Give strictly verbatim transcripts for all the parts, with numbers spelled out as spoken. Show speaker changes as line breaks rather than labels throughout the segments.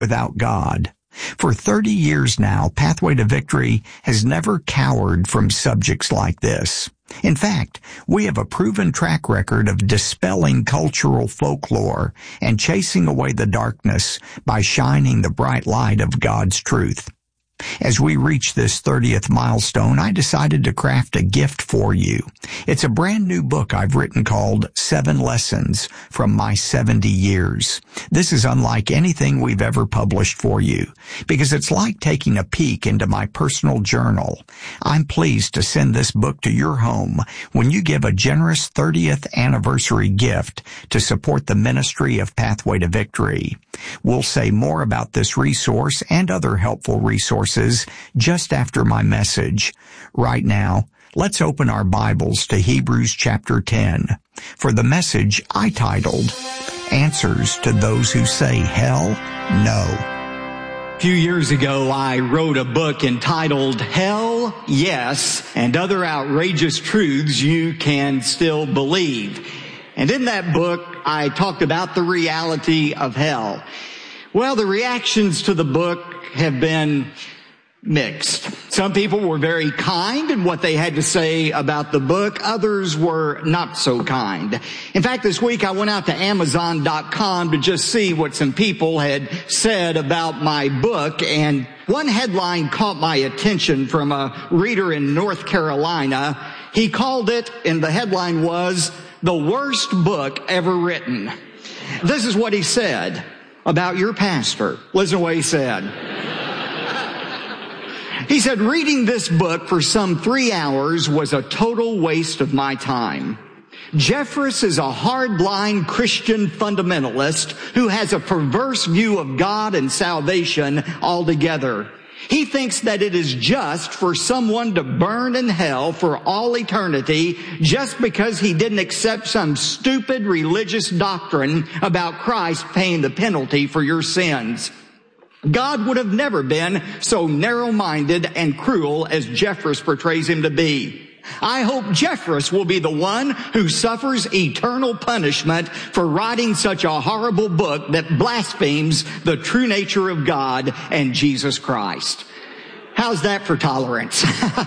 without God. For thirty years now, Pathway to Victory has never cowered from subjects like this. In fact, we have a proven track record of dispelling cultural folklore and chasing away the darkness by shining the bright light of God's truth. As we reach this thirtieth milestone, I decided to craft a gift for you. It's a brand new book I've written called Seven Lessons from My seventy years. This is unlike anything we've ever published for you, because it's like taking a peek into my personal journal. I'm pleased to send this book to your home when you give a generous thirtieth anniversary gift to support the ministry of Pathway to Victory. We'll say more about this resource and other helpful resources just after my message. Right now, let's open our Bibles to Hebrews chapter ten for the message I titled, Answers to Those Who Say Hell No.
A few years ago, I wrote a book entitled Hell Yes and Other Outrageous Truths You Can Still Believe. And in that book, I talked about the reality of hell. Well, the reactions to the book have been mixed. Some people were very kind in what they had to say about the book. Others were not so kind. In fact, this week I went out to Amazon dot com to just see what some people had said about my book, and one headline caught my attention from a reader in North Carolina. He called it, and the headline was, "The Worst Book Ever Written." This is what he said about your pastor. Listen to what he said. He said, "Reading this book for some three hours was a total waste of my time. Jeffress is a hardline Christian fundamentalist who has a perverse view of God and salvation altogether. He thinks that it is just for someone to burn in hell for all eternity just because he didn't accept some stupid religious doctrine about Christ paying the penalty for your sins. God would have never been so narrow-minded and cruel as Jeffress portrays him to be. I hope Jeffress will be the one who suffers eternal punishment for writing such a horrible book that blasphemes the true nature of God and Jesus Christ." How's that for tolerance?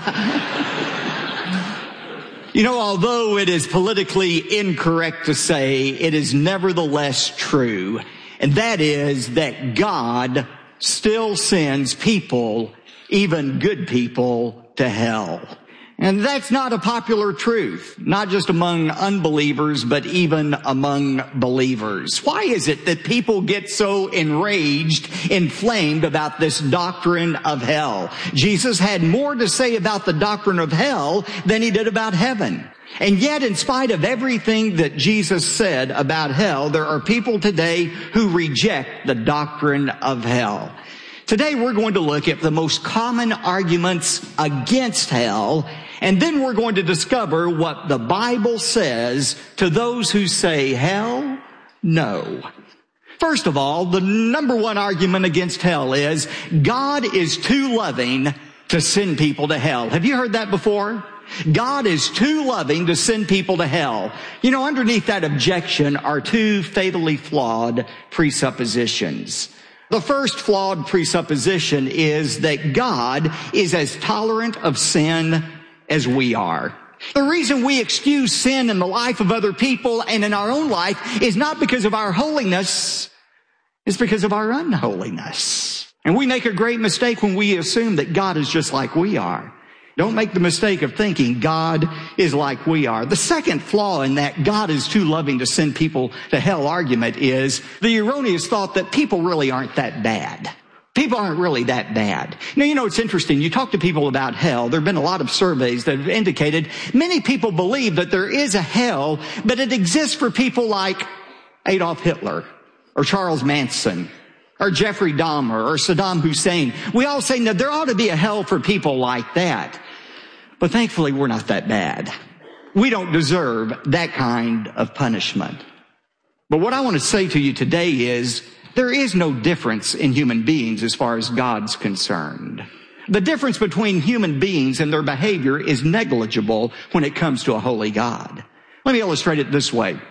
You know, although it is politically incorrect to say, it is nevertheless true. And that is that God still sends people, even good people, to hell. And that's not a popular truth, not just among unbelievers, but even among believers. Why is it that people get so enraged, inflamed about this doctrine of hell? Jesus had more to say about the doctrine of hell than he did about heaven. And yet, in spite of everything that Jesus said about hell, there are people today who reject the doctrine of hell. Today, we're going to look at the most common arguments against hell, and then we're going to discover what the Bible says to those who say hell no. First of all, the number one argument against hell is God is too loving to send people to hell. Have you heard that before? God is too loving to send people to hell. You know, underneath that objection are two fatally flawed presuppositions. The first flawed presupposition is that God is as tolerant of sin as we are. The reason we excuse sin in the life of other people and in our own life is not because of our holiness, it's because of our unholiness. And we make a great mistake when we assume that God is just like we are. Don't make the mistake of thinking God is like we are. The second flaw in that God is too loving to send people to hell argument is the erroneous thought that people really aren't that bad. People aren't really that bad. Now, you know, it's interesting. You talk to people about hell. There have been a lot of surveys that have indicated many people believe that there is a hell, but it exists for people like Adolf Hitler or Charles Manson or Jeffrey Dahmer or Saddam Hussein. We all say that there ought to be a hell for people like that. But thankfully, we're not that bad. We don't deserve that kind of punishment. But what I want to say to you today is there is no difference in human beings as far as God's concerned. The difference between human beings and their behavior is negligible when it comes to a holy God. Let me illustrate it this way.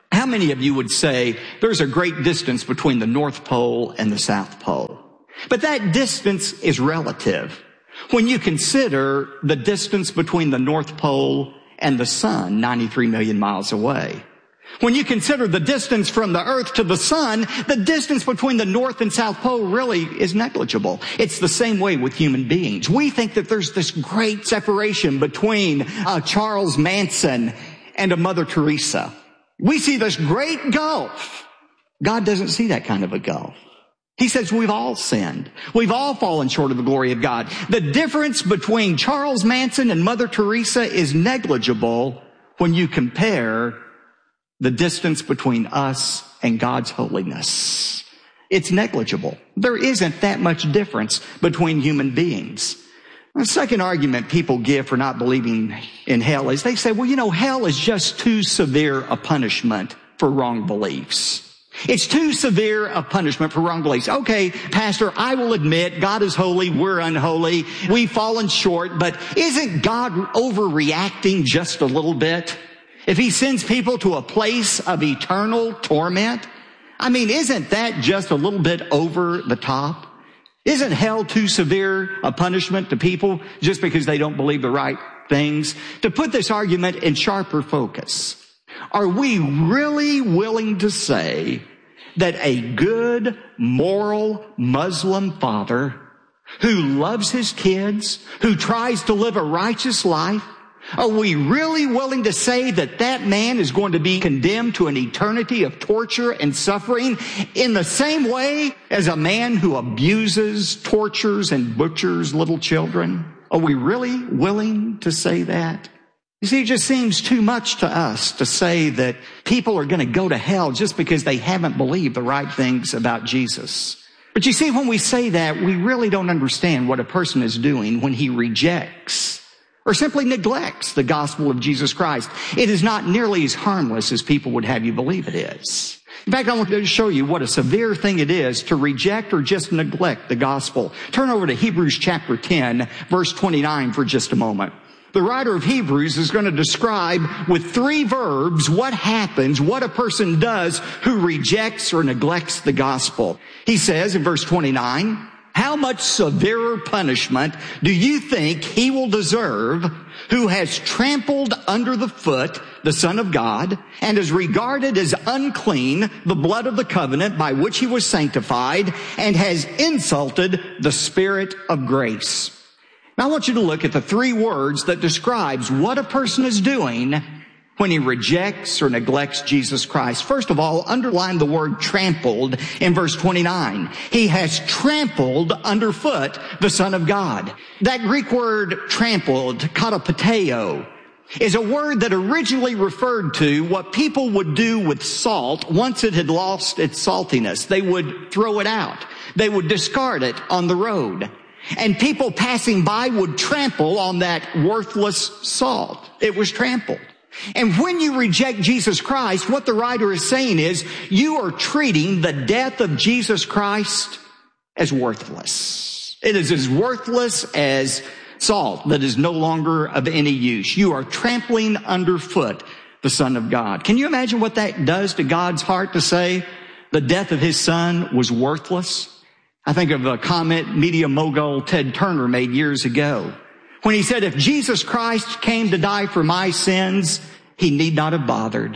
How many of you would say there's a great distance between the North Pole and the South Pole? But that distance is relative. When you consider the distance between the North Pole and the sun, ninety-three million miles away. When you consider the distance from the earth to the sun, the distance between the North and South Pole really is negligible. It's the same way with human beings. We think that there's this great separation between uh, Charles Manson and a Mother Teresa. We see this great gulf. God doesn't see that kind of a gulf. He says we've all sinned. We've all fallen short of the glory of God. The difference between Charles Manson and Mother Teresa is negligible when you compare the distance between us and God's holiness. It's negligible. There isn't that much difference between human beings. The second argument people give for not believing in hell is they say, well, you know, hell is just too severe a punishment for wrong beliefs. It's too severe a punishment for wrong beliefs. Okay, Pastor, I will admit God is holy, we're unholy, we've fallen short, but isn't God overreacting just a little bit? If he sends people to a place of eternal torment, I mean, isn't that just a little bit over the top? Isn't hell too severe a punishment to people just because they don't believe the right things? To put this argument in sharper focus, are we really willing to say that a good, moral Muslim father who loves his kids, who tries to live a righteous life, are we really willing to say that that man is going to be condemned to an eternity of torture and suffering in the same way as a man who abuses, tortures, and butchers little children? Are we really willing to say that? You see, it just seems too much to us to say that people are going to go to hell just because they haven't believed the right things about Jesus. But you see, when we say that, we really don't understand what a person is doing when he rejects or simply neglects the gospel of Jesus Christ. It is not nearly as harmless as people would have you believe it is. In fact, I want to show you what a severe thing it is to reject or just neglect the gospel. Turn over to Hebrews chapter ten, verse twenty-nine for just a moment. The writer of Hebrews is going to describe with three verbs what happens, what a person does who rejects or neglects the gospel. He says in verse twenty-nine, how much severer punishment do you think he will deserve who has trampled under the foot the Son of God and has regarded as unclean the blood of the covenant by which he was sanctified and has insulted the Spirit of grace? Now I want you to look at the three words that describes what a person is doing when he rejects or neglects Jesus Christ. First of all, underline the word trampled in verse twenty-nine. He has trampled underfoot the Son of God. That Greek word trampled, katapateo, is a word that originally referred to what people would do with salt once it had lost its saltiness. They would throw it out. They would discard it on the road. And people passing by would trample on that worthless salt. It was trampled. And when you reject Jesus Christ, what the writer is saying is you are treating the death of Jesus Christ as worthless. It is as worthless as salt that is no longer of any use. You are trampling underfoot the Son of God. Can you imagine what that does to God's heart to say the death of his Son was worthless? I think of a comment media mogul Ted Turner made years ago when he said, if Jesus Christ came to die for my sins, he need not have bothered.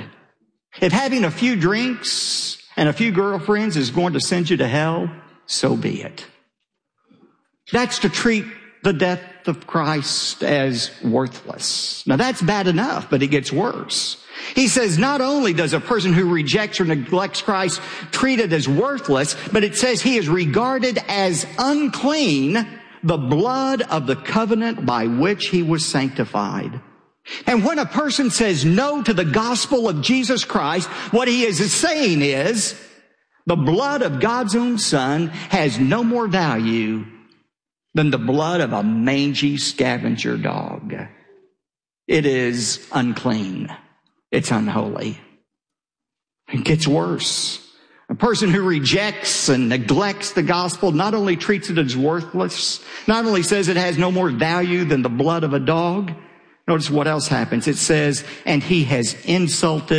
If having a few drinks and a few girlfriends is going to send you to hell, so be it. That's to treat the death of Christ as worthless. Now that's bad enough, but it gets worse. He says not only does a person who rejects or neglects Christ treat it as worthless, but it says he is regarded as unclean the blood of the covenant by which he was sanctified. And when a person says no to the gospel of Jesus Christ, what he is saying is the blood of God's own Son has no more value than the blood of a mangy scavenger dog. It is unclean. It's unholy. It gets worse. A person who rejects and neglects the gospel not only treats it as worthless, not only says it has no more value than the blood of a dog. Notice what else happens. It says, and he has insulted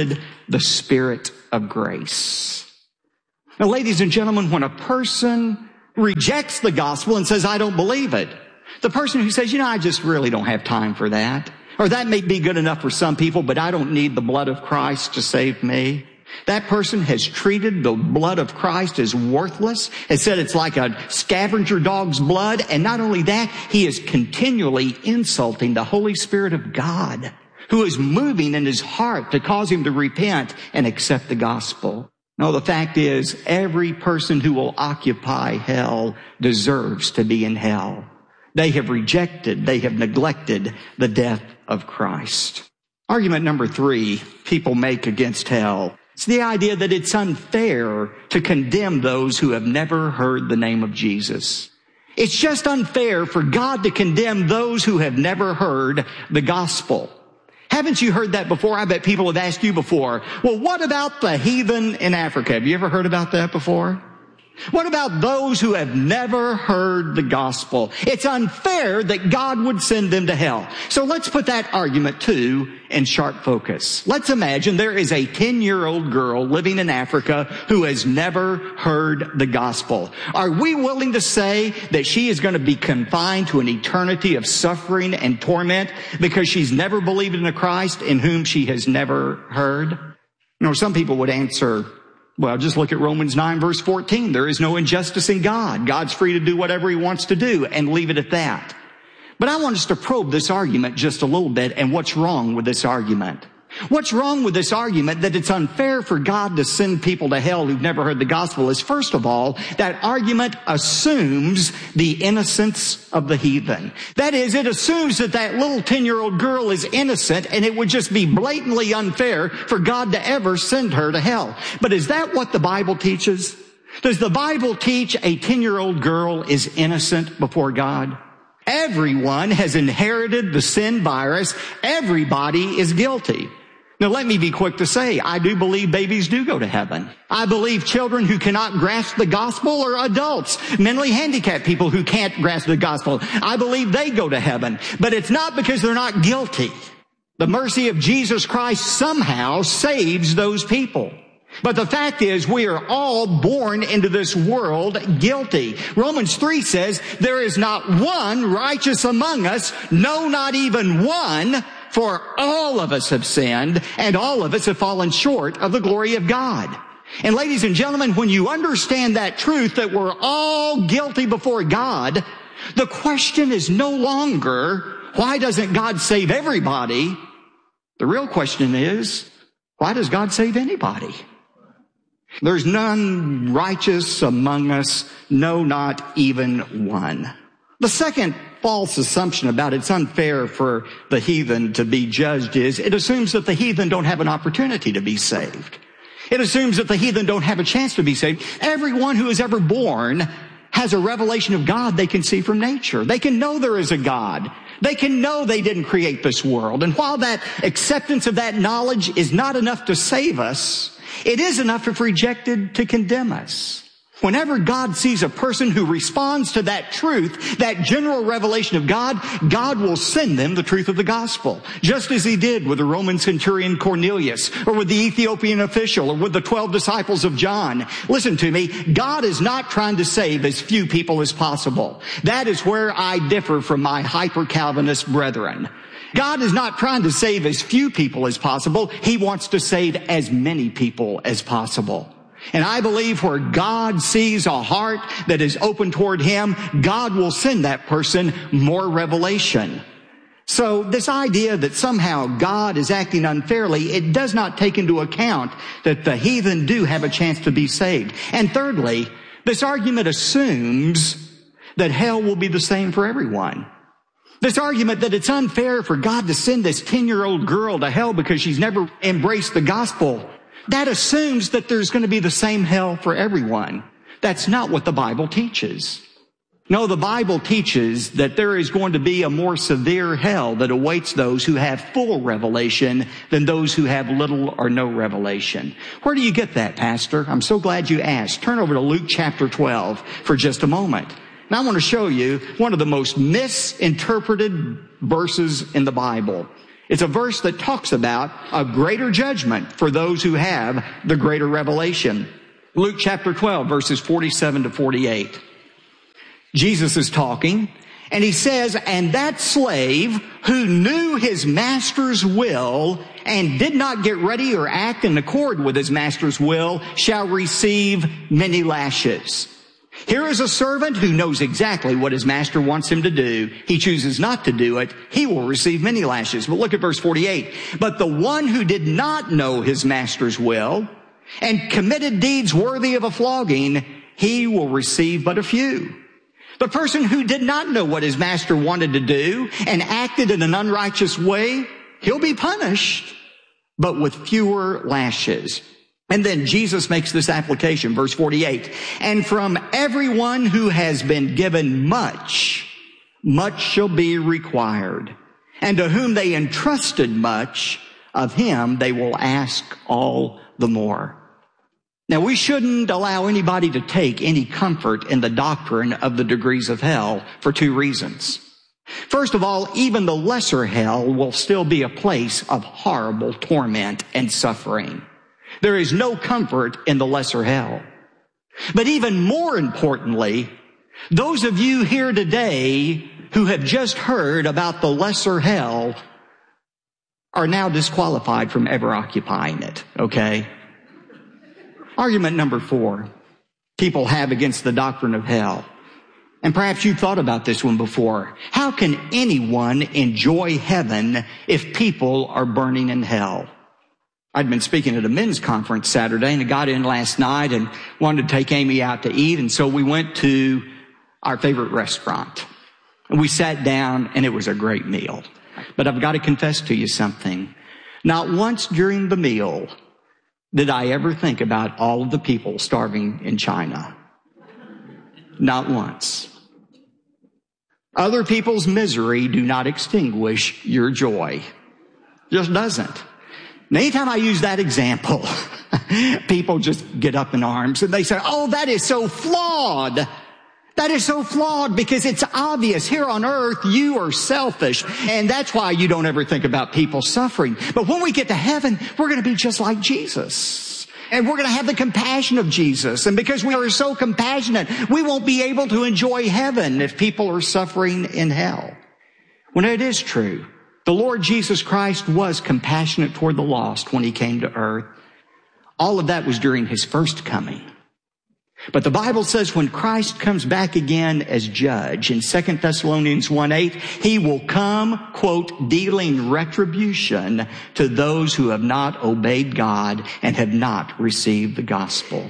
the Spirit of grace. Now, ladies and gentlemen, when a person rejects the gospel and says, I don't believe it, the person who says, you know, I just really don't have time for that, or that may be good enough for some people, but I don't need the blood of Christ to save me. That person has treated the blood of Christ as worthless, has said it's like a scavenger dog's blood, and not only that, he is continually insulting the Holy Spirit of God, who is moving in his heart to cause him to repent and accept the gospel. No, the fact is, every person who will occupy hell deserves to be in hell. They have rejected, they have neglected the death of Christ. Argument number three people make against hell. It's the idea that it's unfair to condemn those who have never heard the name of Jesus. It's just unfair for God to condemn those who have never heard the gospel. Haven't you heard that before? I bet people have asked you before, well, what about the heathen in Africa? Have you ever heard about that before? What about those who have never heard the gospel? It's unfair that God would send them to hell. So let's put that argument too in sharp focus. Let's imagine there is a ten-year-old girl living in Africa who has never heard the gospel. Are we willing to say that she is going to be confined to an eternity of suffering and torment because she's never believed in a Christ in whom she has never heard? You know, some people would answer, well, just look at Romans nine, verse fourteen. There is no injustice in God. God's free to do whatever he wants to do, and leave it at that. But I want us to probe this argument just a little bit and what's wrong with this argument. What's wrong with this argument that it's unfair for God to send people to hell who've never heard the gospel is, first of all, that argument assumes the innocence of the heathen. That is, it assumes that that little ten-year-old girl is innocent, and it would just be blatantly unfair for God to ever send her to hell. But is that what the Bible teaches? Does the Bible teach a ten-year-old girl is innocent before God? Everyone has inherited the sin virus. Everybody is guilty. Now, let me be quick to say, I do believe babies do go to heaven. I believe children who cannot grasp the gospel or adults, mentally handicapped people who can't grasp the gospel, I believe they go to heaven. But it's not because they're not guilty. The mercy of Jesus Christ somehow saves those people. But the fact is, we are all born into this world guilty. Romans three says, there is not one righteous among us, no, not even one, for all of us have sinned, and all of us have fallen short of the glory of God. And ladies and gentlemen, when you understand that truth, that we're all guilty before God, the question is no longer, why doesn't God save everybody? The real question is, why does God save anybody? There's none righteous among us, no, not even one. The second false assumption about it's unfair for the heathen to be judged is it assumes that the heathen don't have an opportunity to be saved. It assumes that the heathen don't have a chance to be saved. Everyone who is ever born has a revelation of God they can see from nature. They can know there is a God. They can know they didn't create this world. And while that acceptance of that knowledge is not enough to save us, it is enough if rejected to condemn us. Whenever God sees a person who responds to that truth, that general revelation of God, God will send them the truth of the gospel. Just as he did with the Roman centurion Cornelius, or with the Ethiopian official, or with the twelve disciples of John. Listen to me, God is not trying to save as few people as possible. That is where I differ from my hyper-Calvinist brethren. God is not trying to save as few people as possible. He wants to save as many people as possible. And I believe where God sees a heart that is open toward him, God will send that person more revelation. So this idea that somehow God is acting unfairly, it does not take into account that the heathen do have a chance to be saved. And thirdly, this argument assumes that hell will be the same for everyone. This argument that it's unfair for God to send this ten-year-old girl to hell because she's never embraced the gospel, that assumes that there's going to be the same hell for everyone. That's not what the Bible teaches. No, the Bible teaches that there is going to be a more severe hell that awaits those who have full revelation than those who have little or no revelation. Where do you get that, Pastor? I'm so glad you asked. Turn over to Luke chapter twelve for just a moment. And I want to show you one of the most misinterpreted verses in the Bible. It's a verse that talks about a greater judgment for those who have the greater revelation. Luke chapter twelve, verses forty-seven to forty-eight. Jesus is talking, and he says, "And that slave who knew his master's will and did not get ready or act in accord with his master's will shall receive many lashes. Here is a servant who knows exactly what his master wants him to do. He chooses not to do it. He will receive many lashes." But look at verse forty-eight. "But the one who did not know his master's will and committed deeds worthy of a flogging, he will receive but a few. The person who did not know what his master wanted to do and acted in an unrighteous way, he'll be punished, but with fewer lashes." And then Jesus makes this application, verse forty-eight. "And from everyone who has been given much, much shall be required. And to whom they entrusted much, of him they will ask all the more." Now, we shouldn't allow anybody to take any comfort in the doctrine of the degrees of hell for two reasons. First of all, even the lesser hell will still be a place of horrible torment and suffering. There is no comfort in the lesser hell. But even more importantly, those of you here today who have just heard about the lesser hell are now disqualified from ever occupying it, okay? Argument number four people have against the doctrine of hell. And perhaps you've thought about this one before. How can anyone enjoy heaven if people are burning in hell? I'd been speaking at a men's conference Saturday, and I got in last night and wanted to take Amy out to eat. And so we went to our favorite restaurant. And we sat down, and it was a great meal. But I've got to confess to you something. Not once during the meal did I ever think about all of the people starving in China. Not once. Other people's misery do not extinguish your joy. Just doesn't. And anytime I use that example, people just get up in arms and they say, "Oh, that is so flawed. That is so flawed because it's obvious here on earth you are selfish. And that's why you don't ever think about people suffering. But when we get to heaven, we're going to be just like Jesus. And we're going to have the compassion of Jesus. And because we are so compassionate, we won't be able to enjoy heaven if people are suffering in hell." When it is true, the Lord Jesus Christ was compassionate toward the lost when he came to earth. All of that was during his first coming. But the Bible says when Christ comes back again as judge in Second Thessalonians one eight, he will come, quote, dealing retribution to those who have not obeyed God and have not received the gospel.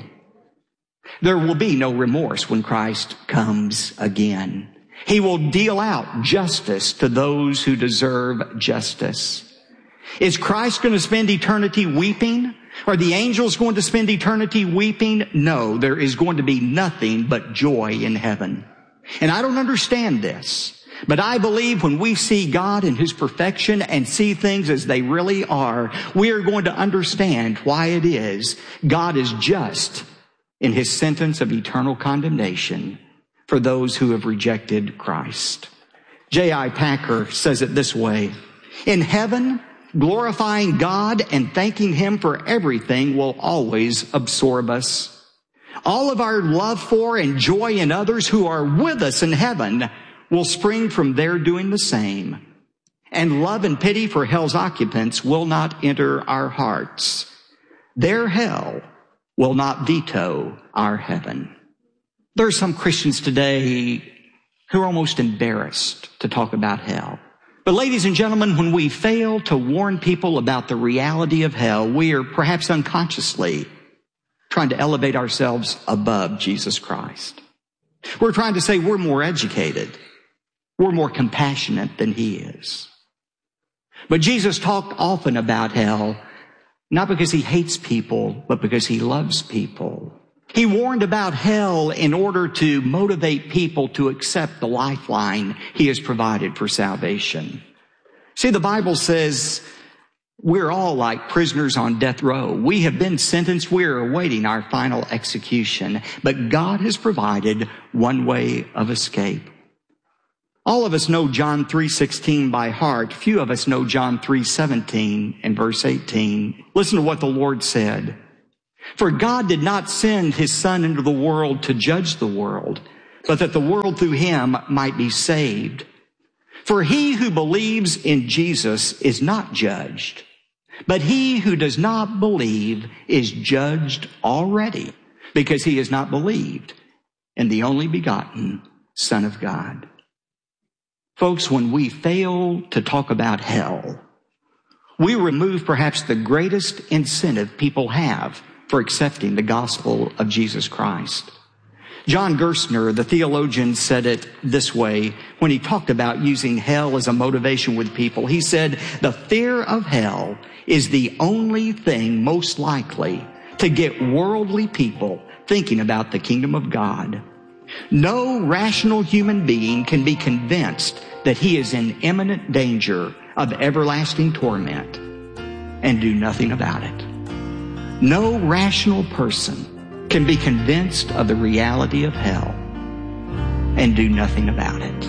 There will be no remorse when Christ comes again. He will deal out justice to those who deserve justice. Is Christ going to spend eternity weeping? Are the angels going to spend eternity weeping? No, there is going to be nothing but joy in heaven. And I don't understand this, but I believe when we see God in his perfection and see things as they really are, we are going to understand why it is God is just in his sentence of eternal condemnation for those who have rejected Christ. J I Packer says it this way: "In heaven, glorifying God and thanking him for everything will always absorb us. All of our love for and joy in others who are with us in heaven will spring from their doing the same. And love and pity for hell's occupants will not enter our hearts. Their hell will not veto our heaven." There are some Christians today who are almost embarrassed to talk about hell. But ladies and gentlemen, when we fail to warn people about the reality of hell, we are perhaps unconsciously trying to elevate ourselves above Jesus Christ. We're trying to say we're more educated. We're more compassionate than he is. But Jesus talked often about hell, not because he hates people, but because he loves people. He warned about hell in order to motivate people to accept the lifeline he has provided for salvation. See, the Bible says we're all like prisoners on death row. We have been sentenced. We're awaiting our final execution. But God has provided one way of escape. All of us know John three sixteen by heart. Few of us know John three seventeen and verse eighteen. Listen to what the Lord said. For God did not send his Son into the world to judge the world, but that the world through him might be saved. For he who believes in Jesus is not judged, but he who does not believe is judged already, because he has not believed in the only begotten Son of God. Folks, when we fail to talk about hell, we remove perhaps the greatest incentive people have for accepting the gospel of Jesus Christ. John Gerstner, the theologian, said it this way when he talked about using hell as a motivation with people. He said, the fear of hell is the only thing most likely to get worldly people thinking about the kingdom of God. No rational human being can be convinced that he is in imminent danger of everlasting torment and do nothing about it. No rational person can be convinced of the reality of hell and do nothing about it.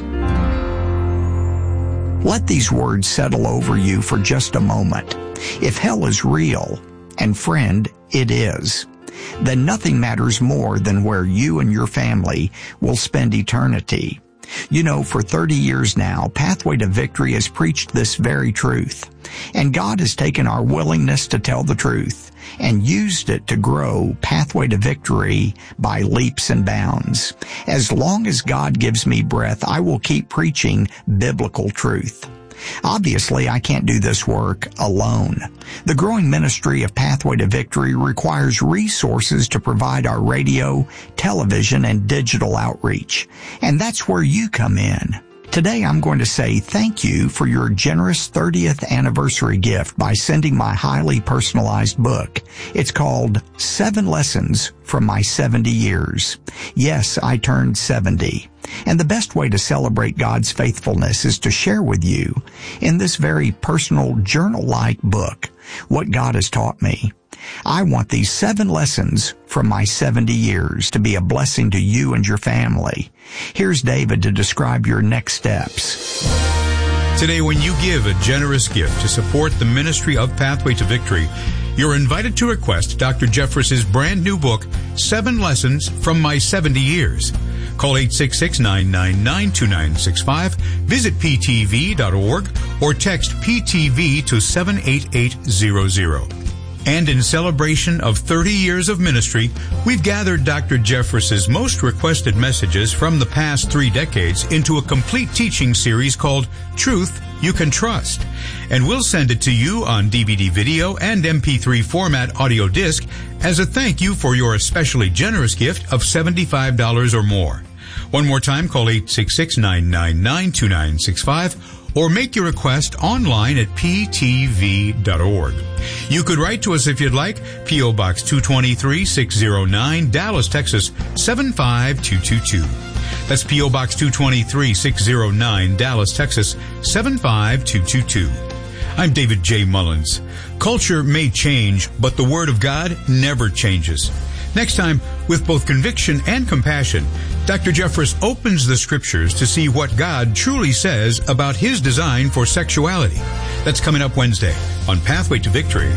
Let these words settle over you for just a moment. If hell is real, and friend, it is, then nothing matters more than where you and your family will spend eternity. You know, for thirty years now, Pathway to Victory has preached this very truth. And God has taken our willingness to tell the truth and used it to grow Pathway to Victory by leaps and bounds. As long as God gives me breath, I will keep preaching biblical truth. Obviously, I can't do this work alone. The growing ministry of Pathway to Victory requires resources to provide our radio, television, and digital outreach. And that's where you come in. Today, I'm going to say thank you for your generous thirtieth anniversary gift by sending my highly personalized book. It's called Seven Lessons from My seventy years. Yes, I turned seventy. And the best way to celebrate God's faithfulness is to share with you, in this very personal journal-like book, what God has taught me. I want these seven lessons from my seventy years to be a blessing to you and your family. Here's David to describe your next steps.
Today, when you give a generous gift to support the ministry of Pathway to Victory, you're invited to request Doctor Jeffress's brand new book, Seven Lessons from My seventy years. Call eight six six, nine nine nine, two nine six five, visit p t v dot org, or text P T V to seven eight eight zero zero. And in celebration of thirty years of ministry, we've gathered Doctor Jeffress's most requested messages from the past three decades into a complete teaching series called Truth You Can Trust. And we'll send it to you on D V D video and M P three format audio disc as a thank you for your especially generous gift of seventy-five dollars or more. One more time, call eight six six, nine nine nine, two nine six five or make your request online at p t v dot org. You could write to us if you'd like, P O. Box two twenty-three, six oh nine, Dallas, Texas, seven five two two two. That's P O. Box two twenty-three, six oh nine, Dallas, Texas, seven five two two two. I'm David J. Mullins. Culture may change, but the Word of God never changes. Next time, with both conviction and compassion, Doctor Jeffress opens the Scriptures to see what God truly says about His design for sexuality. That's coming up Wednesday on Pathway to Victory.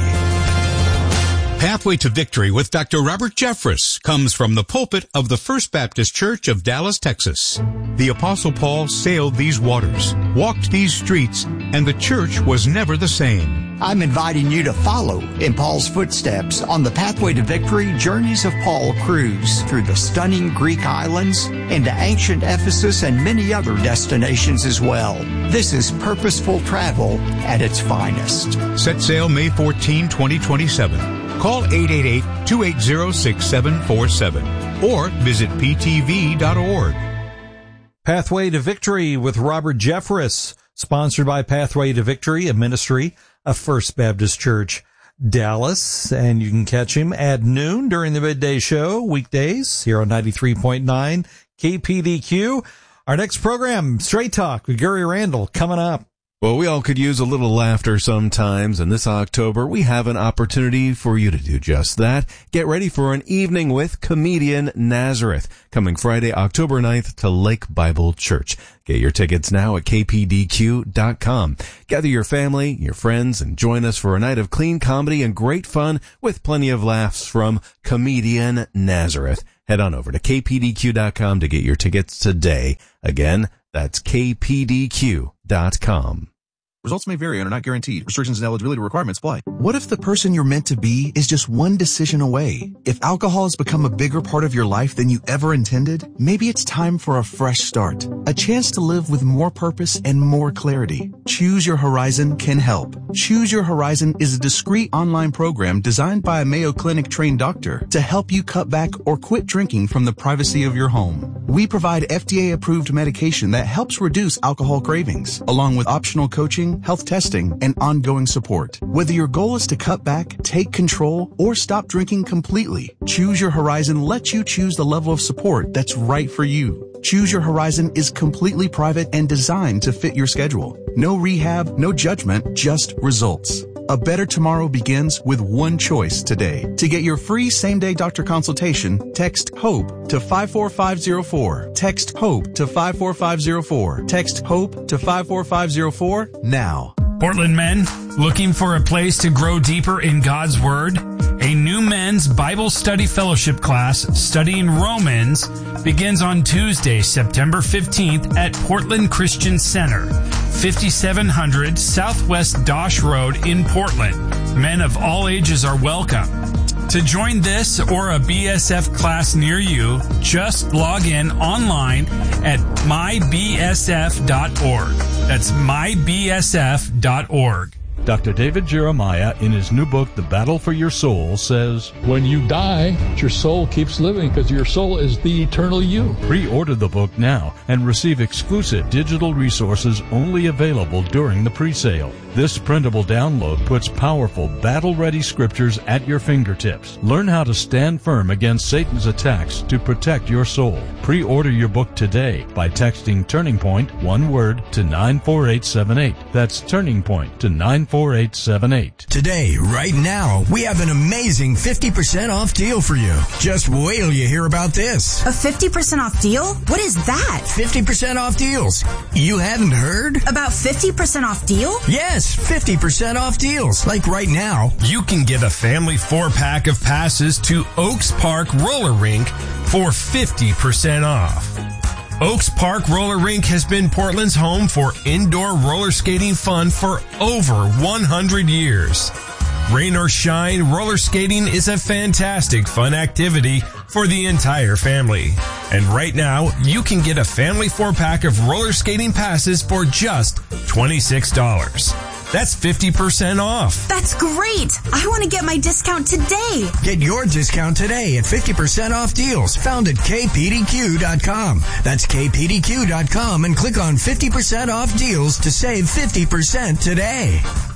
Pathway to Victory with Doctor Robert Jeffress comes from the pulpit of the First Baptist Church of Dallas, Texas. The Apostle Paul sailed these waters, walked these streets, and the church was never the same.
I'm inviting you to follow in Paul's footsteps on the Pathway to Victory Journeys of Paul cruise through the stunning Greek islands, into ancient Ephesus, and many other destinations as well. This is purposeful travel at its finest.
Set sail May fourteenth, twenty twenty-seven. Call eight eight eight, two eight zero, six seven four seven or visit p t v dot org.
Pathway to Victory with Robert Jeffress, sponsored by Pathway to Victory, a ministry of First Baptist Church Dallas, and you can catch him at noon during the midday show, weekdays, here on ninety-three point nine K P D Q. Our next program, Straight Talk with Gary Randall, coming up.
Well, we all could use a little laughter sometimes, and this October we have an opportunity for you to do just that. Get ready for an evening with comedian Nazareth, coming Friday, October ninth to Lake Bible Church. Get your tickets now at k p d q dot com. Gather your family, your friends, and join us for a night of clean comedy and great fun with plenty of laughs from comedian Nazareth. Head on over to k p d q dot com to get your tickets today. Again, that's k p d q dot com.
Results may vary and are not guaranteed. Restrictions and eligibility requirements apply.
What if the person you're meant to be is just one decision away? If alcohol has become a bigger part of your life than you ever intended, maybe it's time for a fresh start. A chance to live with more purpose and more clarity. Choose Your Horizon can help. Choose Your Horizon is a discreet online program designed by a Mayo Clinic trained doctor to help you cut back or quit drinking from the privacy of your home. We provide F D A-approved medication that helps reduce alcohol cravings, along with optional coaching, health testing, and ongoing support. Whether your goal is to cut back, take control, or stop drinking completely, Choose Your Horizon lets you choose the level of support that's right for you. Choose Your Horizon is completely private and designed to fit your schedule. No rehab, no judgment, just results. A better tomorrow begins with one choice today. To get your free same-day doctor consultation, text HOPE to five four five zero four. Text HOPE to five four five zero four. Text HOPE to five four five zero four now.
Portland men, looking for a place to grow deeper in God's Word? A new men's Bible study fellowship class studying Romans begins on Tuesday, September fifteenth at Portland Christian Center, fifty-seven hundred Southwest Dosh Road in Portland. Men of all ages are welcome. To join this or a B S F class near you, just log in online at my b s f dot org. That's my b s f dot org.
Doctor David Jeremiah, in his new book, The Battle for Your Soul, says,
when you die, your soul keeps living because your soul is the eternal you.
Pre-order the book now and receive exclusive digital resources only available during the pre-sale. This printable download puts powerful, battle-ready scriptures at your fingertips. Learn how to stand firm against Satan's attacks to protect your soul. Pre-order your book today by texting Turning Point, one word, to nine four eight seven eight. That's Turning Point to nine four eight seven eight.
Today, right now, we have an amazing fifty percent off deal for you. Just wait till you hear about this.
A fifty percent off deal? What is that?
fifty percent off deals. You hadn't heard?
About fifty percent off deal?
Yes, fifty percent off deals. Like right now.
You can get a family four-pack of passes to Oaks Park Roller Rink for fifty percent off. Oaks Park Roller Rink has been Portland's home for indoor roller skating fun for over one hundred years. Rain or shine, roller skating is a fantastic fun activity for the entire family. And right now, you can get a family four-pack of roller skating passes for just twenty-six dollars. That's fifty percent off.
That's great. I want to get my discount today.
Get your discount today at fifty percent off deals found at k p d q dot com. That's k p d q dot com and click on fifty percent off deals to save fifty percent today.